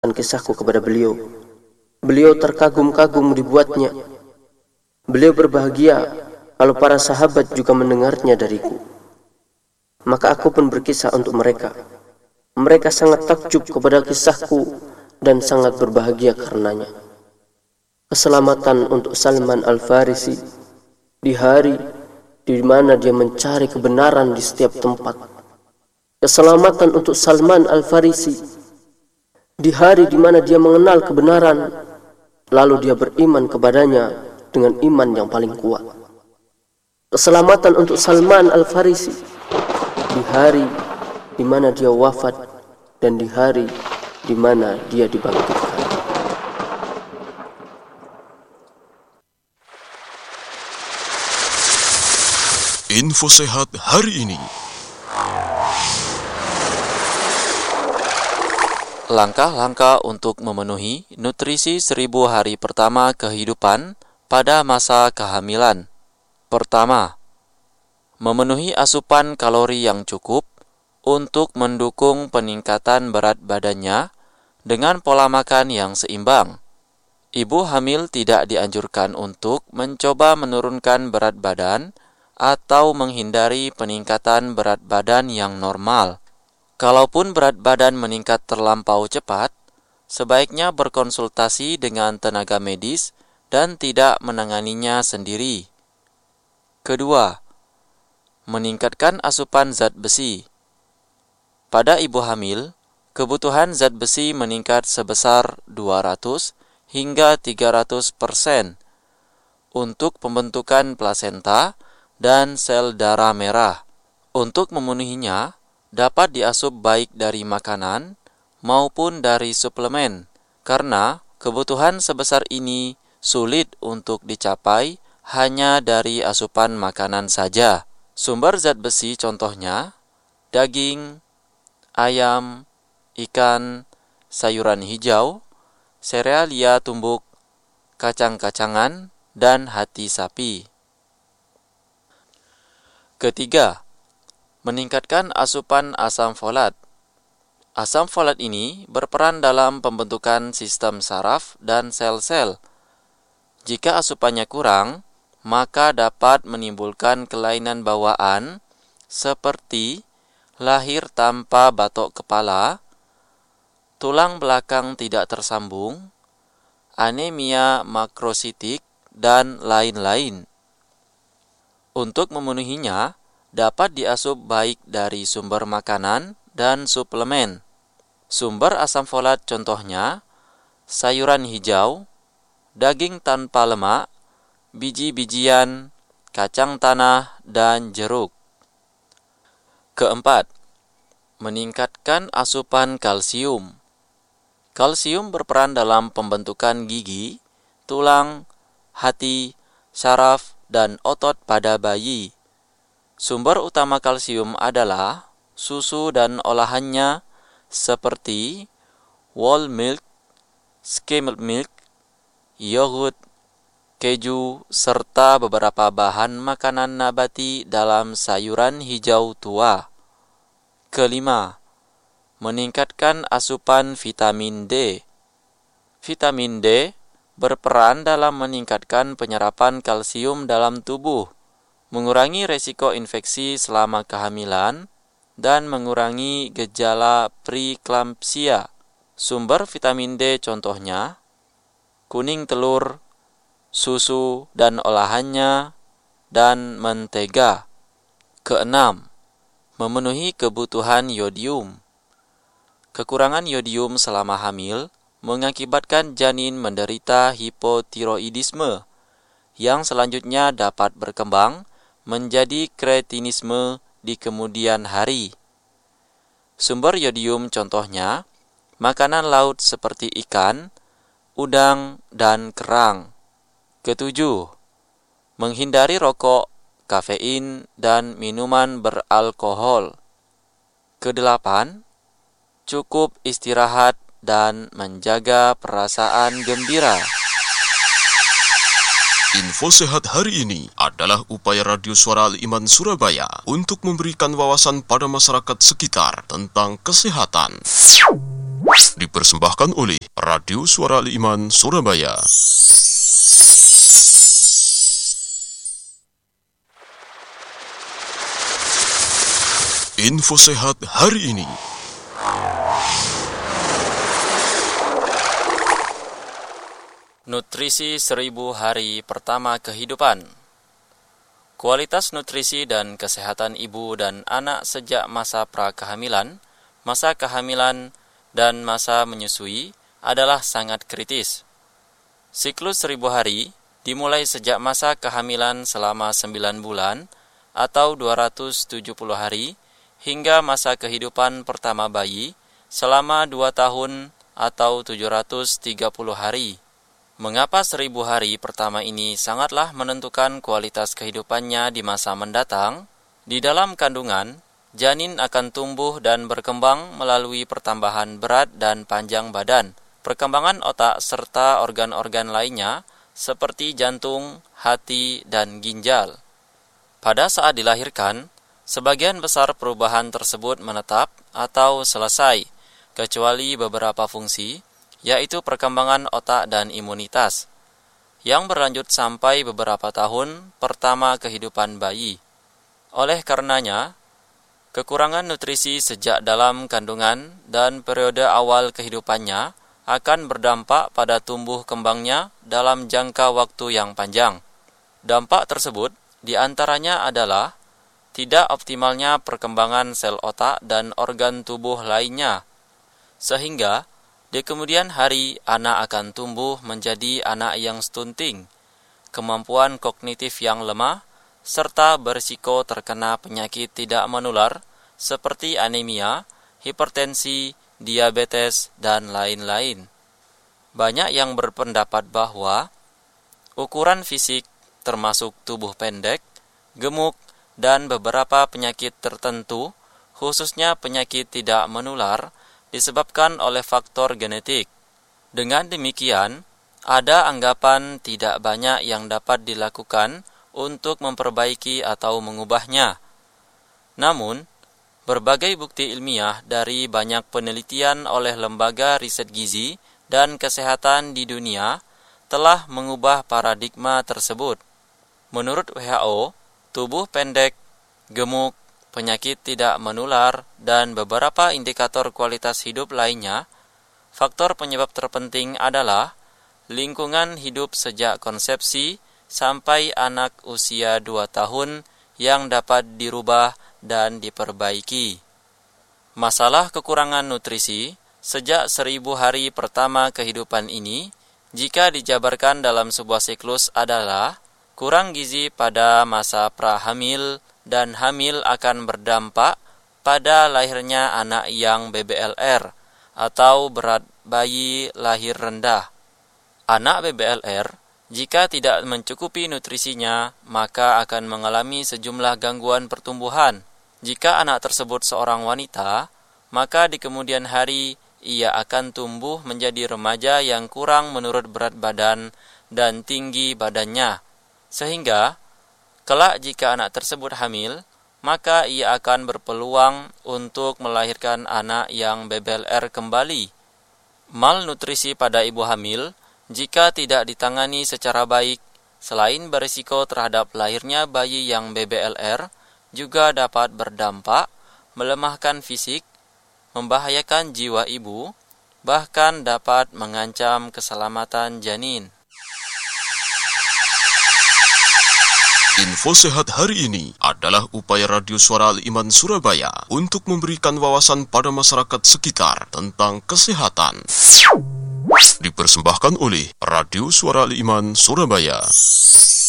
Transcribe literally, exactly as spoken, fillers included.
kisahku kepada beliau. Beliau terkagum-kagum dibuatnya. Beliau berbahagia kalau para sahabat juga mendengarnya dariku. Maka aku pun berkisah untuk mereka. Mereka sangat takjub kepada kisahku dan sangat berbahagia karenanya. Keselamatan untuk Salman Al-Farisi di hari di mana dia mencari kebenaran di setiap tempat. Keselamatan untuk Salman Al-Farisi di hari di mana dia mengenal kebenaran, lalu dia beriman kepadanya dengan iman yang paling kuat. Keselamatan untuk Salman Al-Farisi di hari di mana dia wafat dan di hari di mana dia dibangkitkan. Info sehat hari ini. Langkah-langkah untuk memenuhi nutrisi seribu hari pertama kehidupan pada masa kehamilan. Pertama, memenuhi asupan kalori yang cukup untuk mendukung peningkatan berat badannya dengan pola makan yang seimbang. Ibu hamil tidak dianjurkan untuk mencoba menurunkan berat badan atau menghindari peningkatan berat badan yang normal. Kalaupun berat badan meningkat terlampau cepat, sebaiknya berkonsultasi dengan tenaga medis dan tidak menanganinya sendiri. Kedua, meningkatkan asupan zat besi. Pada ibu hamil, kebutuhan zat besi meningkat sebesar dua ratus hingga tiga ratus persen untuk pembentukan plasenta dan sel darah merah. Untuk memenuhinya, dapat diasup baik dari makanan maupun dari suplemen, karena kebutuhan sebesar ini sulit untuk dicapai hanya dari asupan makanan saja. Sumber zat besi contohnya daging, ayam, ikan, sayuran hijau, serealia tumbuk, kacang-kacangan, dan hati sapi. Ketiga, meningkatkan asupan asam folat. Asam folat ini berperan dalam pembentukan sistem saraf dan sel-sel. Jika asupannya kurang, maka dapat menimbulkan kelainan bawaan seperti lahir tanpa batok kepala, tulang belakang tidak tersambung, anemia makrositik, dan lain-lain. Untuk memenuhinya, dapat diasup baik dari sumber makanan dan suplemen. Sumber asam folat contohnya sayuran hijau, daging tanpa lemak, biji-bijian, kacang tanah, dan jeruk. Keempat, meningkatkan asupan kalsium. Kalsium berperan dalam pembentukan gigi, tulang, hati, saraf, dan otot pada bayi. Sumber utama kalsium adalah susu dan olahannya seperti whole milk, skimmed milk, yogurt, keju, serta beberapa bahan makanan nabati dalam sayuran hijau tua. Kelima, meningkatkan asupan vitamin D. Vitamin D berperan dalam meningkatkan penyerapan kalsium dalam tubuh, mengurangi resiko infeksi selama kehamilan, dan mengurangi gejala preeklamsia. Sumber vitamin D contohnya kuning telur, susu dan olahannya, dan mentega. Keenam, memenuhi kebutuhan yodium. Kekurangan yodium selama hamil mengakibatkan janin menderita hipotiroidisme, yang selanjutnya dapat berkembang menjadi kretinisme di kemudian hari. Sumber yodium contohnya makanan laut seperti ikan, udang, dan kerang. Ketujuh, menghindari rokok, kafein, dan minuman beralkohol. Kedelapan, cukup istirahat dan menjaga perasaan gembira. Info sehat hari ini adalah upaya Radio Suara Al-Iman Surabaya untuk memberikan wawasan pada masyarakat sekitar tentang kesehatan. Dipersembahkan oleh Radio Suara Al-Iman Surabaya. Info sehat hari ini. Nutrisi seribu hari pertama kehidupan. Kualitas nutrisi dan kesehatan ibu dan anak sejak masa prakehamilan, masa kehamilan, dan masa menyusui adalah sangat kritis. Siklus seribu hari dimulai sejak masa kehamilan selama sembilan bulan atau dua ratus tujuh puluh hari hingga masa kehidupan pertama bayi selama dua tahun atau tujuh ratus tiga puluh hari. Mengapa seribu hari pertama ini sangatlah menentukan kualitas kehidupannya di masa mendatang? Di dalam kandungan, janin akan tumbuh dan berkembang melalui pertambahan berat dan panjang badan, perkembangan otak serta organ-organ lainnya seperti jantung, hati, dan ginjal. Pada saat dilahirkan, sebagian besar perubahan tersebut menetap atau selesai, kecuali beberapa fungsi, yaitu perkembangan otak dan imunitas, yang berlanjut sampai beberapa tahun pertama kehidupan bayi. Oleh karenanya, kekurangan nutrisi sejak dalam kandungan dan periode awal kehidupannya akan berdampak pada tumbuh kembangnya dalam jangka waktu yang panjang. Dampak tersebut diantaranya adalah tidak optimalnya perkembangan sel otak dan organ tubuh lainnya, sehingga di kemudian hari anak akan tumbuh menjadi anak yang stunting, kemampuan kognitif yang lemah, serta berisiko terkena penyakit tidak menular seperti anemia, hipertensi, diabetes, dan lain-lain. Banyak yang berpendapat bahwa ukuran fisik termasuk tubuh pendek, gemuk, dan beberapa penyakit tertentu, khususnya penyakit tidak menular, disebabkan oleh faktor genetik. Dengan demikian, ada anggapan tidak banyak yang dapat dilakukan untuk memperbaiki atau mengubahnya. Namun, berbagai bukti ilmiah dari banyak penelitian oleh lembaga riset gizi dan kesehatan di dunia telah mengubah paradigma tersebut. Menurut W H O, tubuh pendek, gemuk, penyakit tidak menular, dan beberapa indikator kualitas hidup lainnya, faktor penyebab terpenting adalah lingkungan hidup sejak konsepsi sampai anak usia dua tahun yang dapat dirubah dan diperbaiki. Masalah kekurangan nutrisi sejak seribu hari pertama kehidupan ini, jika dijabarkan dalam sebuah siklus adalah kurang gizi pada masa prahamil dan hamil akan berdampak pada lahirnya anak yang B B L R atau berat bayi lahir rendah. Anak B B L R jika tidak mencukupi nutrisinya maka akan mengalami sejumlah gangguan pertumbuhan. Jika anak tersebut seorang wanita, maka di kemudian hari ia akan tumbuh menjadi remaja yang kurang menurut berat badan dan tinggi badannya. Sehingga kelak jika anak tersebut hamil, maka ia akan berpeluang untuk melahirkan anak yang B B L R kembali. Malnutrisi pada ibu hamil, jika tidak ditangani secara baik, selain berisiko terhadap lahirnya bayi yang B B L R, juga dapat berdampak melemahkan fisik, membahayakan jiwa ibu, bahkan dapat mengancam keselamatan janin. Info sehat hari ini adalah upaya Radio Suara Al-Iman Surabaya untuk memberikan wawasan pada masyarakat sekitar tentang kesehatan. Dipersembahkan oleh Radio Suara Al-Iman Surabaya.